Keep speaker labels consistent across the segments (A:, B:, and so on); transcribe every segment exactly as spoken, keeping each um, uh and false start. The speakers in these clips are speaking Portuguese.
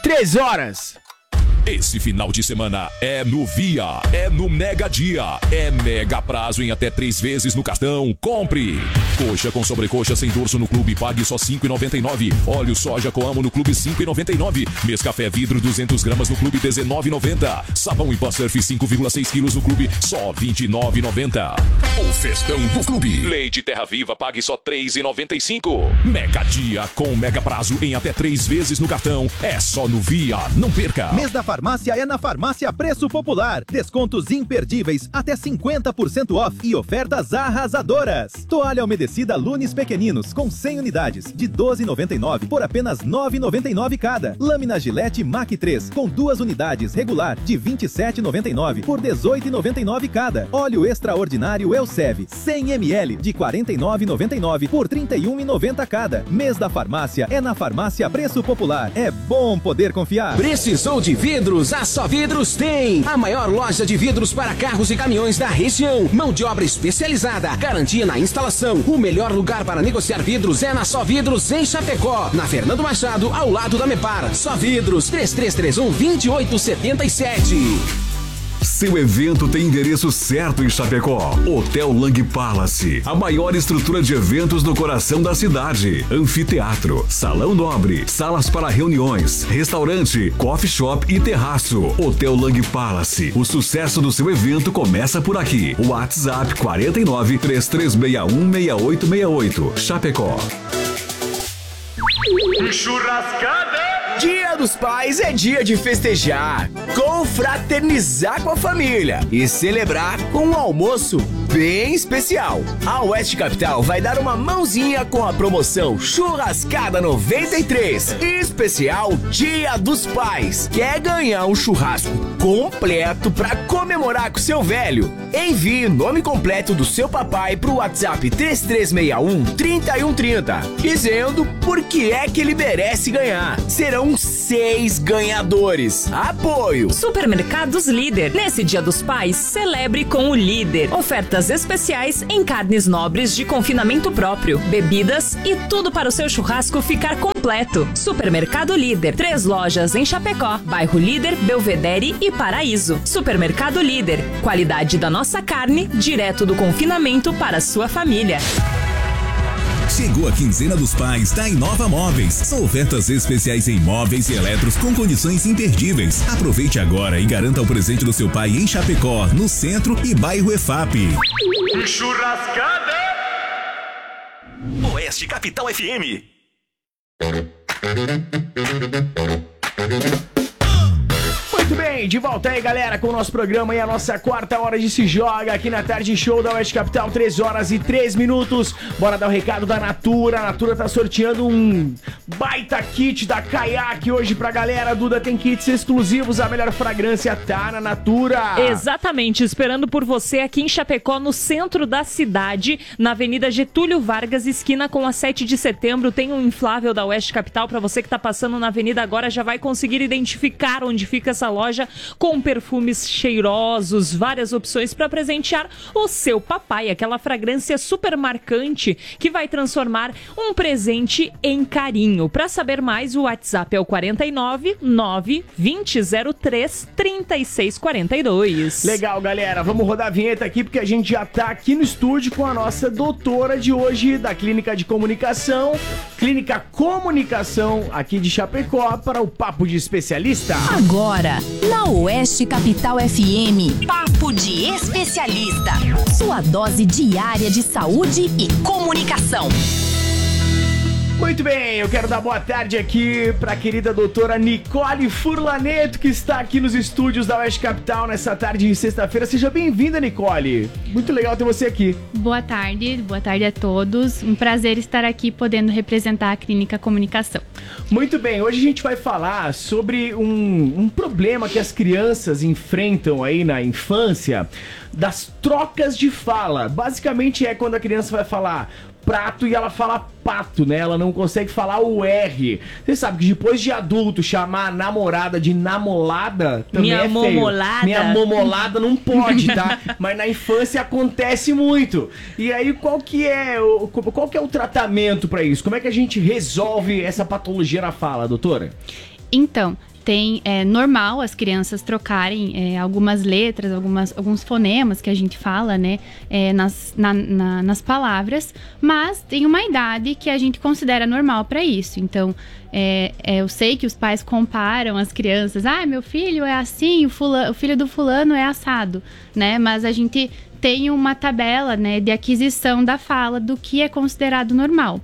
A: treze horas.
B: Esse final de semana é no Via, é no Mega Dia, é mega prazo em até três vezes no cartão. Compre! Coxa com sobrecoxa sem dorso no clube, pague só cinco reais e noventa e nove centavos. Óleo soja Coamo no clube, cinco reais e noventa e nove centavos. Mescafé vidro duzentas gramas no clube, dezenove reais e noventa centavos. Sabão em pó surf cinco vírgula seis quilos no clube, só vinte e nove reais e noventa centavos. O festão do clube. Leite Terra Viva, pague só três reais e noventa e cinco centavos. Mega Dia com mega prazo em até três vezes no cartão. É só no Via, não perca!
C: Mês da farmácia é na Farmácia Preço Popular. Descontos imperdíveis, até cinquenta por cento off e ofertas arrasadoras. Toalha umedecida Lunes Pequeninos com cem unidades, de doze reais e noventa e nove centavos por apenas nove reais e noventa e nove centavos cada. Lâmina Gillette Mac três com duas unidades regular, de vinte e sete reais e noventa e nove centavos por dezoito reais e noventa e nove centavos cada. Óleo extraordinário Elsev cem mililitros de quarenta e nove reais e noventa e nove centavos por trinta e um reais e noventa centavos cada. Mês da farmácia é na Farmácia Preço Popular. É bom poder confiar.
A: Precisou de vidros? A Só Vidros tem a maior loja de vidros para carros e caminhões da região. Mão de obra especializada, garantia na instalação. O melhor lugar para negociar vidros é na Só Vidros em Chapecó, na Fernando Machado, ao lado da Mepar. Só Vidros, três três três um, dois oito sete sete.
D: Seu evento tem endereço certo em Chapecó. Hotel Lang Palace, a maior estrutura de eventos no coração da cidade. Anfiteatro, salão nobre, salas para reuniões, restaurante, coffee shop e terraço. Hotel Lang Palace, o sucesso do seu evento começa por aqui. WhatsApp quatro nove, três três seis um, seis oito seis oito. Chapecó.
A: Churrascada! Dia dos Pais é dia de festejar, confraternizar com a família e celebrar com um almoço bem especial. A Oeste Capital vai dar uma mãozinha com a promoção Churrascada noventa e três, especial Dia dos Pais. Quer ganhar um churrasco completo para comemorar com seu velho? Envie o nome completo do seu papai pro WhatsApp três três seis um, três um três zero, dizendo por que é que ele merece ganhar. Serão seis ganhadores. Apoio
E: Supermercados Líder. Nesse Dia dos Pais, celebre com o Líder. Ofertas especiais em carnes nobres de confinamento próprio, bebidas e tudo para o seu churrasco ficar completo. Supermercado Líder. Três lojas em Chapecó, bairro Líder, Belvedere e Paraíso. Supermercado Líder. Qualidade da nossa carne, direto do confinamento para a sua família.
F: Chegou a quinzena dos pais da Inova Móveis. São ofertas especiais em móveis e eletros com condições imperdíveis. Aproveite agora e garanta o presente do seu pai em Chapecó, no centro e bairro E F A P.
A: Churrascada!
B: Oeste Capital F M.
A: Muito bem, de volta aí, galera, com o nosso programa e a nossa quarta hora de Se Joga aqui na Tarde Show da Oeste Capital, três horas e três minutos. Bora dar o recado da Natura. A Natura tá sorteando um baita kit da Kayak hoje pra galera. Duda, tem kits exclusivos, a melhor fragrância tá na Natura.
E: Exatamente, esperando por você aqui em Chapecó, no centro da cidade, na Avenida Getúlio Vargas, esquina com a sete de setembro. Tem um inflável da Oeste Capital pra você que tá passando na avenida agora, já vai conseguir identificar onde fica essa loja, com perfumes cheirosos, várias opções para presentear o seu papai, aquela fragrância super marcante que vai transformar um presente em carinho. Para saber mais, o WhatsApp é o quatro nove nove, dois zero três, três seis quatro dois.
A: Legal, galera, vamos rodar a vinheta aqui porque a gente já tá aqui no estúdio com a nossa doutora de hoje da Clínica de Comunicação, Clínica Comunicação aqui de Chapecó, para o Papo de Especialista.
G: Agora, na Oeste Capital F M, Papo de Especialista. Sua dose diária de saúde e comunicação.
A: Muito bem, eu quero dar boa tarde aqui para a querida doutora Nicole Furlaneto, que está aqui nos estúdios da Oeste Capital nessa tarde de sexta-feira. Seja bem-vinda, Nicole. Muito legal ter você aqui.
H: Boa tarde, boa tarde a todos. Um prazer estar aqui podendo representar a Clínica Comunicação.
A: Muito bem, hoje a gente vai falar sobre um, um problema que as crianças enfrentam aí na infância, das trocas de fala. Basicamente é quando a criança vai falar prato e ela fala pato, né? Ela não consegue falar o R. Você sabe que depois de adulto chamar a namorada de namolada também
E: Minha
A: é feio.
E: momolada.
A: Minha momolada não pode, tá? Mas na infância acontece muito. E aí qual que é o, qual que é o tratamento pra isso? Como é que a gente resolve essa patologia na fala, doutora?
H: Então, tem, é normal as crianças trocarem é, algumas letras, algumas, alguns fonemas que a gente fala, né, é, nas, na, na, nas palavras, mas tem uma idade que a gente considera normal para isso. Então, é, é, eu sei que os pais comparam as crianças, ah, meu filho é assim, o, fulano, o filho do fulano é assado, né, mas a gente tem uma tabela, né, de aquisição da fala do que é considerado normal.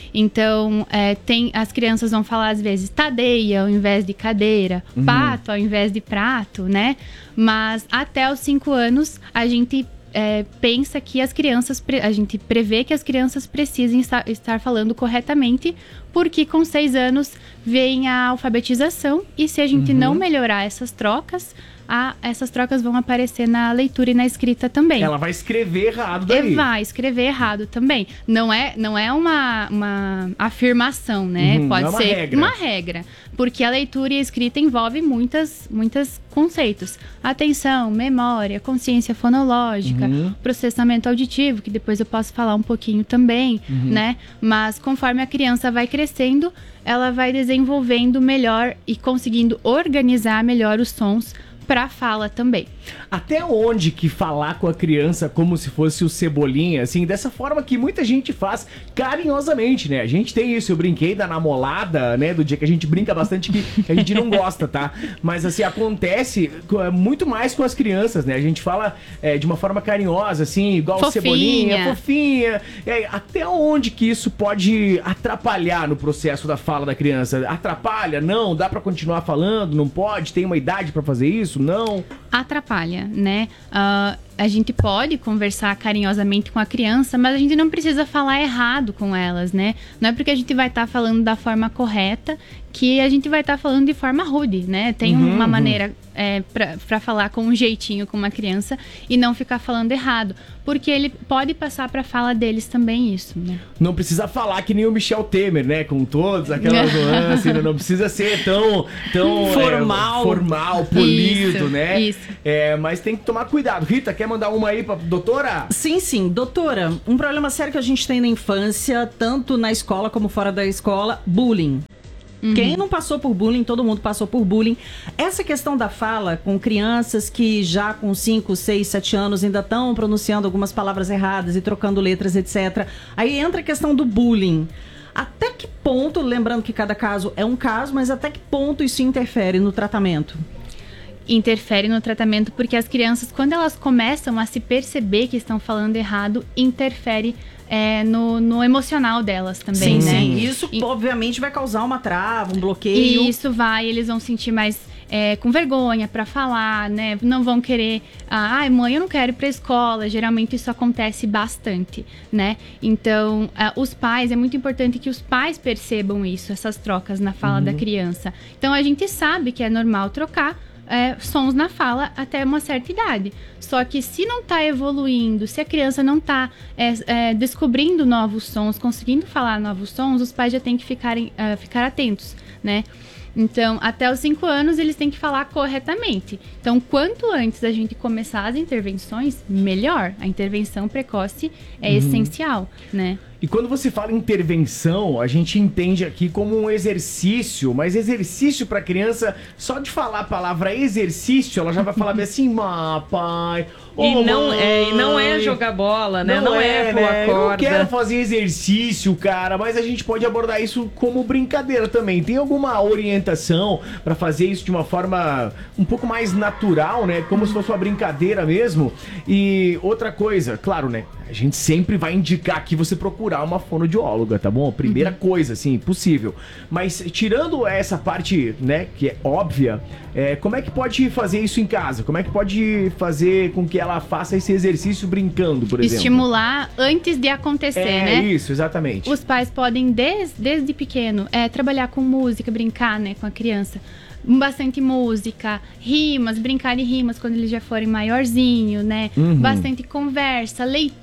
H: Então, é, tem, as crianças vão falar, às vezes, tadeia ao invés de cadeira, uhum. pato ao invés de prato, né? Mas até os cinco anos, a gente é, pensa que as crianças... A gente prevê que as crianças precisem estar, estar falando corretamente, porque com seis anos vem a alfabetização. E se a gente uhum. não melhorar essas trocas... Ah, essas trocas vão aparecer na leitura e na escrita também.
A: Ela vai escrever errado daí.
H: E vai escrever errado também. Não é, não é uma, uma afirmação, né?
A: Uhum,
H: Pode
A: não é uma
H: ser
A: regra.
H: uma regra. Porque a leitura e a escrita envolvem muitas, muitos conceitos. Atenção, memória, consciência fonológica, uhum. processamento auditivo, que depois eu posso falar um pouquinho também, uhum. né? Mas conforme a criança vai crescendo, ela vai desenvolvendo melhor e conseguindo organizar melhor os sons para fala também.
A: Até onde que falar com a criança como se fosse o Cebolinha, assim, dessa forma que muita gente faz carinhosamente, né? A gente tem isso, eu brinquei da namorada, né? Do dia que a gente brinca bastante que a gente não gosta, tá? Mas, assim, acontece muito mais com as crianças, né? A gente fala é, de uma forma carinhosa, assim, igual o Cebolinha, fofinha. É, até onde que isso pode atrapalhar no processo da fala da criança? Atrapalha? Não? Dá pra continuar falando? Não pode? Tem uma idade pra fazer isso? Não?
H: Atrapalha, né? Uh, a gente pode conversar carinhosamente com a criança, mas a gente não precisa falar errado com elas, né? Não é porque a gente vai estar tá falando da forma correta que a gente vai estar tá falando de forma rude, né? Tem uhum, uma uhum. maneira é, para falar com um jeitinho com uma criança e não ficar falando errado, porque ele pode passar para a fala deles também isso, né?
A: Não precisa falar que nem o Michel Temer, né? Com todas aquelas nuances, não precisa ser tão, tão
E: formal,
A: é, formal, polido,
H: isso,
A: né?
H: Isso.
A: É, mas tem que tomar cuidado. Rita, quer mandar uma aí pra doutora?
I: Sim, sim. Doutora, um problema sério que a gente tem na infância, tanto na escola como fora da escola, bullying. Uhum. Quem não passou por bullying, todo mundo passou por bullying. Essa questão da fala com crianças que já com cinco, seis, sete anos ainda estão pronunciando algumas palavras erradas e trocando letras, etcétera. Aí entra a questão do bullying. Até que ponto, lembrando que cada caso é um caso, mas até que ponto isso interfere no tratamento?
H: Interfere no tratamento porque as crianças, quando elas começam a se perceber que estão falando errado, interfere é, no, no emocional delas também,
I: sim,
H: né?
I: Sim, isso e, obviamente vai causar uma trava, um bloqueio.
H: E isso vai, eles vão sentir mais é, com vergonha para falar, né? Não vão querer, ai, ah, mãe, eu não quero ir pra escola. Geralmente isso acontece bastante, né? Então, uh, os pais, é muito importante que os pais percebam isso, essas trocas na fala uhum. da criança. Então, a gente sabe que é normal trocar É, sons na fala até uma certa idade. Só que se não está evoluindo, se a criança não está é, é, descobrindo novos sons, conseguindo falar novos sons, os pais já têm que ficarem, uh, ficar atentos, né? Então, até os cinco anos, eles têm que falar corretamente. Então, quanto antes a gente começar as intervenções, melhor. A intervenção precoce é uhum. essencial, né?
A: E quando você fala intervenção, a gente entende aqui como um exercício, mas exercício para criança, só de falar a palavra exercício, ela já vai falar bem assim, má, pai,
E: oh, e, não, mãe, é, e não é jogar bola, né? Não, não é, é pular
A: né?
E: corda.
A: Eu não quero fazer exercício, cara, mas a gente pode abordar isso como brincadeira também. Tem alguma orientação para fazer isso de uma forma um pouco mais natural, né? Como se fosse uma brincadeira mesmo. E outra coisa, claro, né? A gente sempre vai indicar aqui você procurar uma fonoaudióloga, tá bom? Primeira uhum. coisa, assim, possível. Mas tirando essa parte, né, que é óbvia, é, como é que pode fazer isso em casa? Como é que pode fazer com que ela faça esse exercício brincando, por exemplo?
H: Estimular antes de acontecer,
A: é,
H: né?
A: É isso, exatamente.
H: Os pais podem, desde, desde pequeno, é, trabalhar com música, brincar, né, com a criança. Bastante música, rimas, brincar de rimas quando eles já forem maiorzinho, né? Uhum. Bastante conversa, leitura.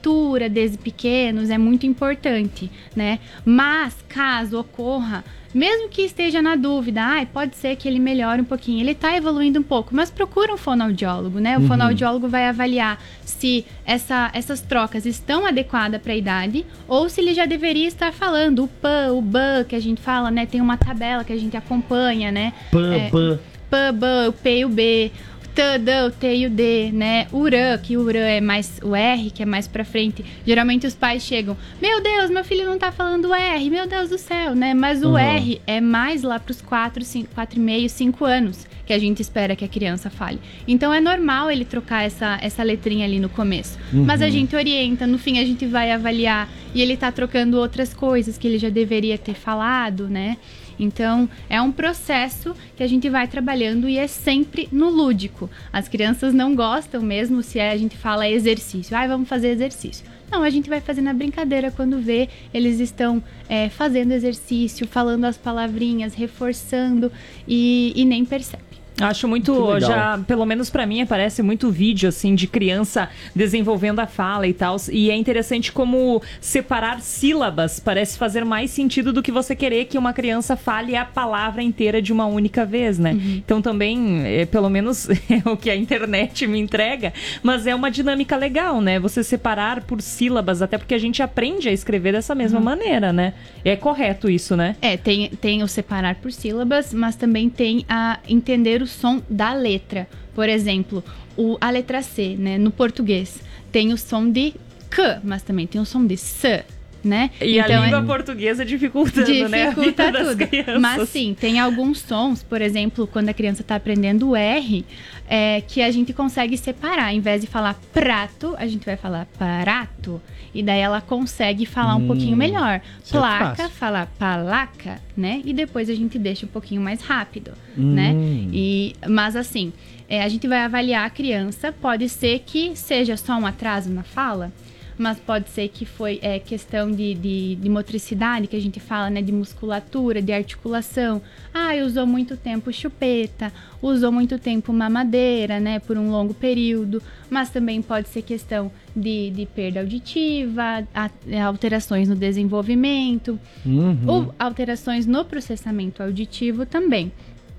H: leitura desde pequenos é muito importante, né? Mas, caso ocorra, mesmo que esteja na dúvida, ah, pode ser que ele melhore um pouquinho, ele está evoluindo um pouco, mas procura um fonoaudiólogo, né? O uhum. fonoaudiólogo vai avaliar se essa, essas trocas estão adequadas para a idade ou se ele já deveria estar falando o P, o B, que a gente fala, né? Tem uma tabela que a gente acompanha, né?
J: P, é, B.
H: P, B, o P e o B. T, D, o T e o D, né? O R, que o R é mais o R, que é mais pra frente. Geralmente os pais chegam, meu Deus, meu filho não tá falando R, meu Deus do céu, né? Mas o uhum. R é mais lá pros quatro, cinco, quatro e meio, cinco anos que a gente espera que a criança fale. Então é normal ele trocar essa, essa letrinha ali no começo. Uhum. Mas a gente orienta, no fim a gente vai avaliar e ele tá trocando outras coisas que ele já deveria ter falado, né? Então, é um processo que a gente vai trabalhando e é sempre no lúdico. As crianças não gostam mesmo se a gente fala exercício. Ah, vamos fazer exercício. Não, a gente vai fazer na brincadeira quando vê, eles estão é, fazendo exercício, falando as palavrinhas, reforçando e, e nem percebe.
E: Acho muito, já, pelo menos pra mim, aparece muito vídeo, assim, de criança desenvolvendo a fala e tal. E é interessante como separar sílabas parece fazer mais sentido do que você querer que uma criança fale a palavra inteira de uma única vez, né? Uhum. Então também, é, pelo menos, é o que a internet me entrega, mas é uma dinâmica legal, né? Você separar por sílabas, até porque a gente aprende a escrever dessa mesma uhum. maneira, né? É correto isso, né?
H: É, tem, tem o separar por sílabas, mas também tem a entender o som da letra. Por exemplo, o, a letra C, né, no português, tem o som de K, mas também tem o som de S, né?
E: E então, a língua é... portuguesa dificultando,
H: dificulta
E: né? A vida das
H: tudo.
E: Crianças.
H: Mas sim, tem alguns sons, por exemplo, quando a criança está aprendendo o R, é, que a gente consegue separar. Em vez de falar prato, a gente vai falar prato. E daí ela consegue falar hum, um pouquinho melhor. Placa, fala palaca, né? E depois a gente deixa um pouquinho mais rápido, hum. né? E, mas assim, é, a gente vai avaliar a criança. Pode ser que seja só um atraso na fala, mas pode ser que foi é, questão de, de, de motricidade, que a gente fala, né? De musculatura, de articulação. Ah, usou muito tempo chupeta, usou muito tempo mamadeira, né? Por um longo período. Mas também pode ser questão de, de perda auditiva, a, alterações no desenvolvimento, uhum. ou alterações no processamento auditivo também.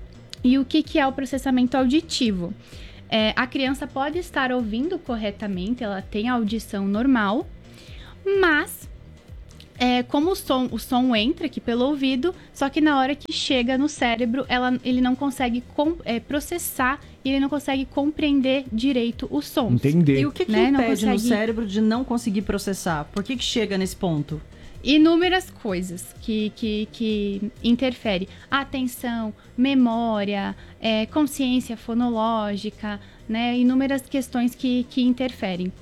H: E o que, que é o processamento auditivo? É, a criança pode estar ouvindo corretamente, ela tem a audição normal, mas é, como o som, o som entra aqui pelo ouvido, só que na hora que chega no cérebro, ela, ele não consegue com, é, processar e ele não consegue compreender direito os sons.
J: Entender.
I: E o que, que
H: né?
I: impede
H: consegue...
I: no cérebro de não conseguir processar? Por que, que chega nesse ponto?
H: Inúmeras coisas que, que, que interferem. Atenção, memória, é, consciência fonológica, né? Inúmeras questões que, que interferem.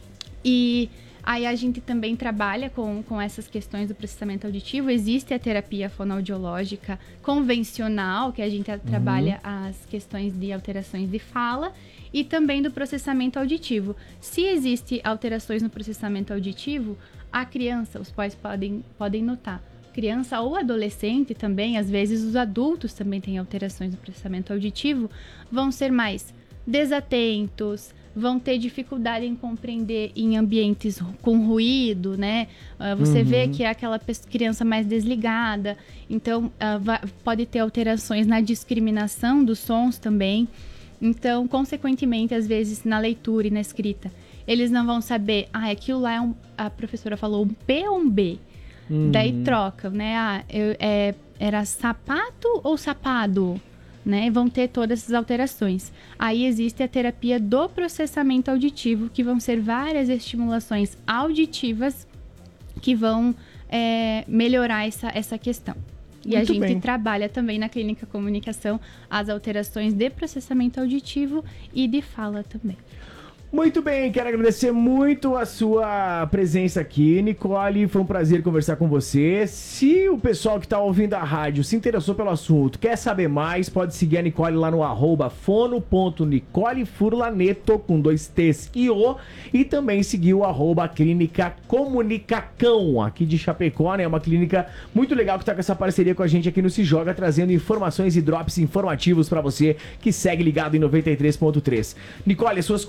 H: E aí a gente também trabalha com, com essas questões do processamento auditivo. Existe a terapia fonoaudiológica convencional, que a gente uhum. trabalha as questões de alterações de fala e também do processamento auditivo. Se existe alterações no processamento auditivo, a criança, os pais podem, podem notar. Criança ou adolescente também, às vezes os adultos também têm alterações no processamento auditivo, vão ser mais desatentos, vão ter dificuldade em compreender em ambientes com ruído, né? Uh, você uhum. vê que é aquela criança mais desligada, então uh, vai, pode ter alterações na discriminação dos sons também. Então, consequentemente, às vezes na leitura e na escrita, eles não vão saber, ah, aquilo lá é um, a professora falou um P ou um B. Uhum. Daí troca, né? Ah, eu, é, era sapato ou sapado? Né? Vão ter todas essas alterações. Aí existe a terapia do processamento auditivo, que vão ser várias estimulações auditivas que vão é, melhorar essa, essa questão. E Muito a gente bem. trabalha também na clínica comunicação as alterações de processamento auditivo e de fala também.
J: Muito bem, quero agradecer muito a sua presença aqui, Nicole, foi um prazer conversar com você. Se o pessoal que está ouvindo a rádio se interessou pelo assunto, quer saber mais, pode seguir a Nicole lá no arroba fono ponto nicole furlaneto com dois T's e O, e também seguir o arroba clínica comunicacão aqui de Chapecó, né? É uma clínica muito legal que está com essa parceria com a gente aqui no Se Joga, trazendo informações e drops informativos para você que segue ligado em noventa e três ponto três. Nicole, suas considerações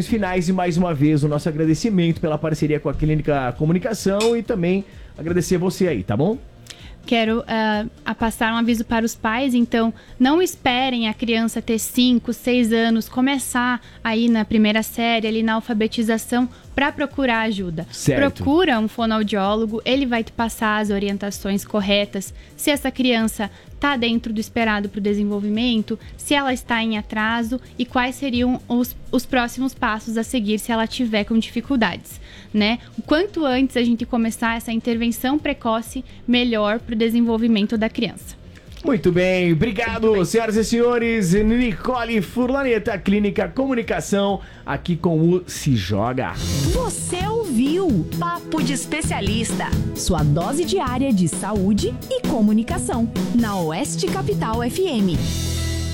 J: considerações finais e mais uma vez o nosso agradecimento pela parceria com a Clínica Comunicação e também agradecer você aí, tá bom?
H: Quero uh, a passar um aviso para os pais, então não esperem a criança ter cinco, seis anos, começar aí na primeira série, ali na alfabetização, para procurar ajuda.
J: Certo.
H: Procura um fonoaudiólogo, ele vai te passar as orientações corretas, se essa criança está dentro do esperado para o desenvolvimento, se ela está em atraso e quais seriam os, os próximos passos a seguir se ela tiver com dificuldades, né? O quanto antes a gente começar essa intervenção precoce, melhor para o desenvolvimento da criança.
J: Muito bem, obrigado, bem. Senhoras e senhores. Nicole Furlaneta, Clínica Comunicação, aqui com o Se Joga.
G: Você ouviu Papo de Especialista, sua dose diária de saúde e comunicação, na Oeste Capital F M.